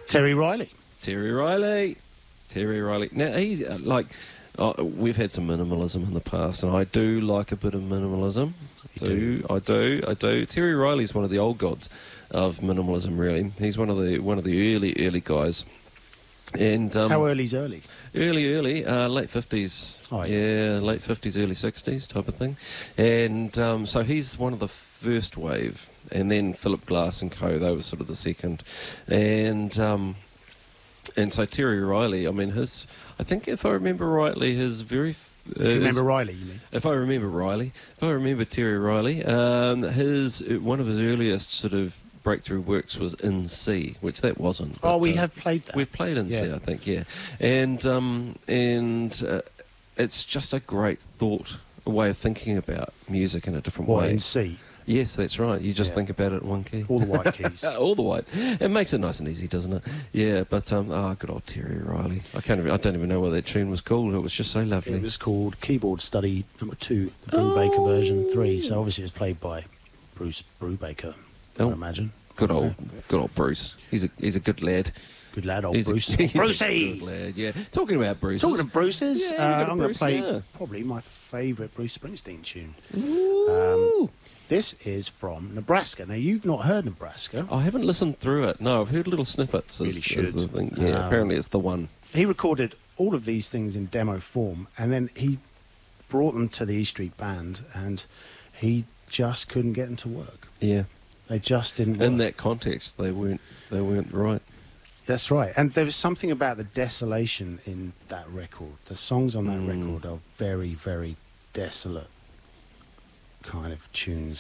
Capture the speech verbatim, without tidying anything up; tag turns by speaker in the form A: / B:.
A: Terry Riley.
B: Terry Riley. Terry Riley. Now, he's uh, like, uh, we've had some minimalism in the past, and I do like a bit of minimalism.
A: You
B: do,
A: do.
B: I do, I do. Terry Riley's one of the old gods of minimalism, really. He's one of the one of the early, early guys. And um,
A: How early's early?
B: Early, early, uh, late fifties.
A: Oh, yeah.
B: yeah, late fifties, early sixties type of thing. And um, so he's one of the first wave. And then Philip Glass and co, they were sort of the second. And um, and so Terry Riley, I mean, his, I think if I remember rightly, his very... F-
A: If you remember Riley, you mean?
B: If I remember Riley, if I remember Terry Riley, um, his one of his earliest sort of breakthrough works was In C, which that wasn't.
A: Oh,
B: but,
A: we
B: uh,
A: have played that.
B: We've played In C,
A: Yeah.
B: I think, yeah. And um, and uh, it's just a great thought, a way of thinking about music in a different
A: What,
B: way.
A: in C?
B: Yes, that's right. You just
A: Yeah.
B: think about it in one key.
A: All the white keys.
B: All the white. It makes it nice and easy, doesn't it? Yeah, but um, oh, good old Terry Riley. I can't. Even, I don't even know what that tune was called. It was just so lovely.
A: It was called Keyboard Study Number Two, the Brubaker version three. So obviously it was played by Bruce Brubaker,
B: Oh.
A: I imagine.
B: Good old, good old Bruce. He's a he's a good lad.
A: Good lad, old
B: He's
A: Bruce.
B: A, he's
A: Brucey!
B: a good lad. Yeah. Talking about Bruce.
A: Talking of Bruce's,
B: Yeah,
A: uh,
B: we've got a
A: I'm going
B: Bruce,
A: to play
B: yeah.
A: probably my favourite Bruce Springsteen tune.
B: Ooh.
A: This is from Nebraska. Now, you've not heard Nebraska.
B: I haven't listened through it. No, I've heard little snippets.
A: Really
B: Is,
A: should.
B: is the thing. Yeah,
A: Um,
B: apparently it's the one.
A: He recorded all of these things in demo form, and then he brought them to the E Street Band, and he just couldn't get them to work.
B: Yeah.
A: They just didn't
B: In
A: work.
B: that context, they weren't. They weren't right.
A: That's right. And there was something about the desolation in that record. The songs on that
B: Mm.
A: record are very, very desolate kind of tunes.